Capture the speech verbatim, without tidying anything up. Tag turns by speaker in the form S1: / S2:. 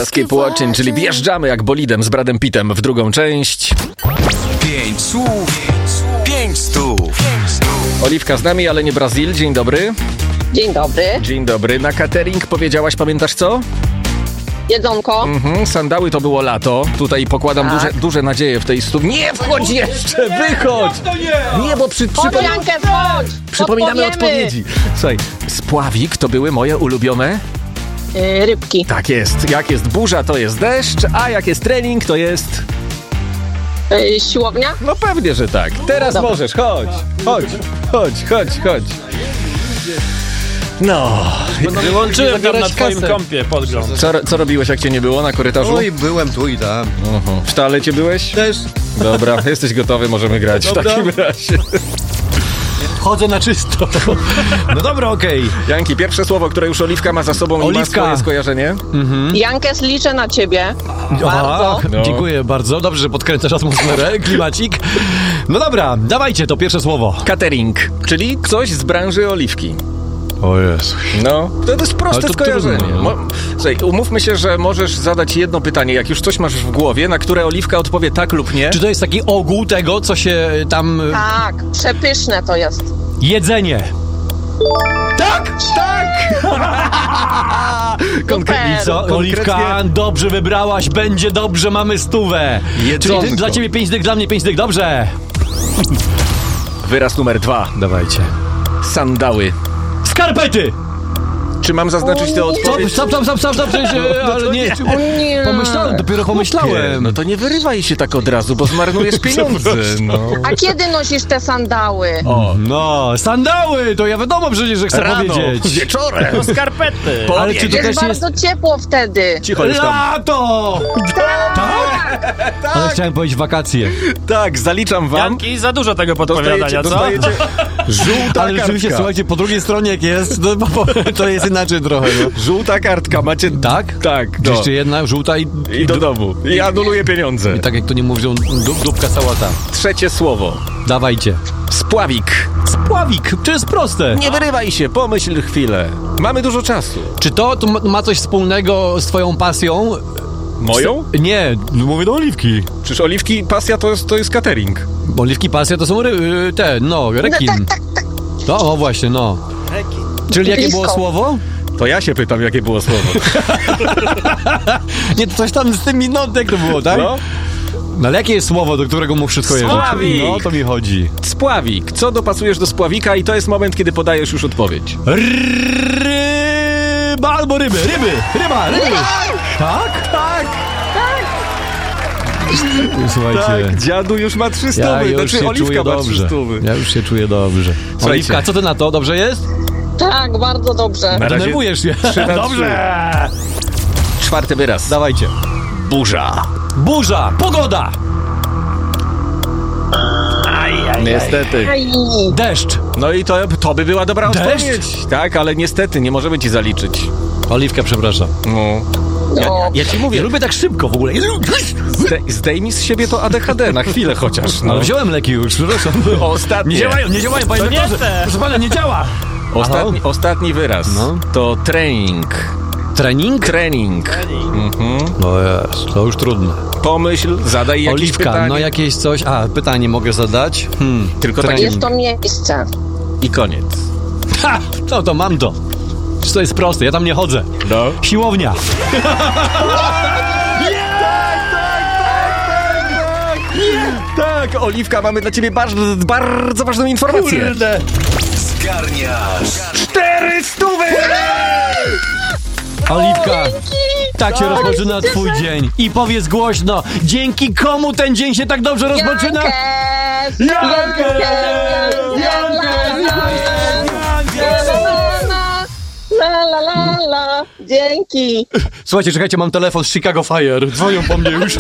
S1: Teraz Keep Watching, czyli wjeżdżamy jak bolidem z Bradem Pittem w drugą część.
S2: Pięć słów, pięć stów.
S1: Oliwka z nami, ale nie Brazil. Dzień dobry.
S3: Dzień dobry.
S1: Dzień dobry. Na catering powiedziałaś, pamiętasz co?
S3: Jedzonko.
S1: Mhm, sandały to było lato. Tutaj pokładam
S3: Tak.
S1: duże, duże nadzieje w tej studni. Nie wchodź jeszcze, wychodź! Nie, bo przy,
S3: Chodź,
S1: przypom-
S3: Jankę, chodź!
S1: przypominamy
S3: Odpowiemy.
S1: odpowiedzi. Słuchaj, spławik to były moje ulubione.
S3: Yy, rybki.
S1: Tak jest. Jak jest burza, to jest deszcz, a jak jest trening, to jest...
S3: Yy, siłownia.
S1: No pewnie, że tak. Teraz
S3: Dobra.
S1: możesz, chodź, chodź, chodź, chodź, chodź. No.
S4: Wyłączyłem tam na twoim kompie podgląd.
S1: Co, co robiłeś, jak cię nie było na korytarzu?
S5: Oj, byłem tu i tam.
S1: Uh-huh. W toalecie byłeś?
S5: Też.
S1: Dobra, jesteś gotowy, możemy grać w takim razie.
S5: Chodzę na czysto. No dobra, okej.
S1: Janki, pierwsze słowo, które już Oliwka ma za sobą i ma
S5: Oliwka.
S1: swoje skojarzenie.
S3: Jankes, liczę na ciebie. Bardzo.
S1: No.
S5: Dziękuję bardzo. Dobrze, że podkręcasz atmosferę, klimacik. No dobra, dawajcie to pierwsze słowo.
S1: Catering, czyli coś z branży Oliwki.
S5: O Jezu.
S1: No, to jest proste
S5: Ale to
S1: skojarzenie.
S5: trudno, no.
S1: Mo- Słuchaj, umówmy się, że możesz zadać jedno pytanie, jak już coś masz w głowie, na które Oliwka odpowie tak lub nie.
S5: Czy to jest taki ogół tego, co się tam...
S3: Tak, przepyszne to jest.
S5: Jedzenie.
S1: Tak, tak! Konkretnie,
S5: I co, Oliwka, dobrze wybrałaś, będzie dobrze, mamy stówę.
S1: Jedzonko.
S5: Czyli dla ciebie pięć dych, dla mnie pięć dych, dobrze.
S1: Wyraz numer dwa.
S5: Dawajcie.
S1: Sandały.
S5: Skarpety!
S1: Czy mam zaznaczyć tę
S5: Stop,
S1: odpowiedź?
S5: stop, stop, stop, stop, stop, przecież,
S1: No
S5: ale
S1: to
S5: nie,
S3: O nie.
S5: pomyślałem, dopiero pomyślałem.
S1: No to nie wyrywaj się tak od razu, bo zmarnujesz pieniądze. No.
S3: A kiedy nosisz te sandały?
S1: O,
S5: No, sandały, to ja wiadomo przecież, że chcę
S1: rano,
S5: powiedzieć.
S1: wieczorem.
S4: No skarpety.
S1: Po
S5: Ale czy to
S1: obiedzie.
S3: Jest
S5: też jest...
S3: bardzo ciepło wtedy.
S1: Cicho już tam.
S5: Lato! Tak? Ale chciałem powiedzieć wakacje.
S1: Tak, zaliczam wam.
S4: Janki, za dużo tego
S1: Dostajecie,
S4: podpowiadania, co?
S1: dostajecie żółta
S5: Ale rzeczywiście,
S1: kartka.
S5: słuchajcie, po drugiej stronie jak jest, no, bo to jest inaczej trochę, no.
S1: Żółta kartka, macie...
S5: Tak?
S1: Tak, no.
S5: Jeszcze jedna, żółta i...
S1: I do domu. I anuluję pieniądze.
S5: I tak jak to nie mówią, du- dupka sałata.
S1: Trzecie słowo.
S5: Dawajcie.
S1: Spławik.
S5: Spławik, to jest proste.
S1: Nie wyrywaj się, pomyśl chwilę. Mamy dużo czasu.
S5: Czy to, to ma- ma coś wspólnego z twoją pasją?
S1: Moją?
S5: Nie, mówię do Oliwki.
S1: Czyż Oliwki pasja to jest, to jest catering?
S5: Bo Oliwki pasja to są ry- y, te, no, rekin.
S3: No, tak, tak, tak.
S5: No, o właśnie, no. Czyli jakie
S3: Blisko.
S5: było słowo?
S1: To ja się pytam, jakie było słowo.
S5: Nie, to coś tam z tym minutek to było, tak?
S1: No?
S5: No ale jakie jest słowo, do którego mu wszystko jest?
S1: Spławik.
S5: No, to mi chodzi.
S1: Spławik. Co dopasujesz do spławika i to jest moment, kiedy podajesz już odpowiedź.
S5: Ryba albo ryby, ryby, ryba, ryby. Tak?
S1: Tak,
S5: Słuchajcie,
S1: tak. Dziadu już ma trzy stówy.
S5: ja już
S1: znaczy,
S5: się
S1: Oliwka
S5: czuję
S1: ma trzy
S5: dobrze.
S1: stówy.
S5: Ja już się czuję dobrze.
S1: Słuchajcie.
S5: Oliwka, co ty na to? Dobrze jest?
S3: Tak, bardzo dobrze.
S1: Na razie
S5: Denerwujesz się.
S1: trzy na
S5: Dobrze.
S1: Czwarty wyraz.
S5: Dawajcie.
S1: Burza.
S5: Burza, pogoda,
S1: Niestety.
S3: Aj.
S5: deszcz.
S1: No i to, to by była dobra
S5: Deszcz?
S1: odpowiedź. Tak, ale niestety nie możemy ci zaliczyć.
S5: Oliwka, przepraszam.
S1: No. Ja,
S3: No.
S1: ja ci
S5: Ja
S1: mówię,
S5: lubię tak szybko w ogóle.
S1: zde, zdejmij z siebie to A D H D na chwilę chociaż. No.
S5: Ale wziąłem leki już, przepraszam.
S1: Ostatnie.
S5: Nie działają, nie działają, panie
S4: To nie
S5: doktorze.
S4: chcę.
S5: Proszę pana, nie działa.
S1: Ostatni, ostatni wyraz.
S5: No.
S1: To trening.
S5: Trening?
S1: Trening. Mhm.
S5: No jest, to już trudne.
S1: Pomyśl, zadaj jakieś
S5: Oliwka,
S1: pytanie.
S5: no jakieś coś... A, pytanie mogę zadać? Hmm.
S1: Tylko
S5: trening.
S1: takie
S3: Jest to miejsce.
S1: i koniec.
S5: Ha! No to mam to. Czy to jest proste, ja tam nie chodzę.
S1: No.
S5: Siłownia.
S1: Tak, Oliwka, mamy dla ciebie bardzo, bardzo ważną informację.
S5: Kurde.
S2: Zgarniasz
S1: Cztery stówy!
S5: Oliwka, tak się rozpoczyna twój dzień. I powiedz głośno, dzięki komu ten dzień się tak dobrze rozpoczyna?
S3: Jankes!
S5: Jankes!
S3: La la la la, dzięki.
S5: Słuchajcie, czekajcie, mam telefon z Chicago Fire. Dzwonią po mnie już.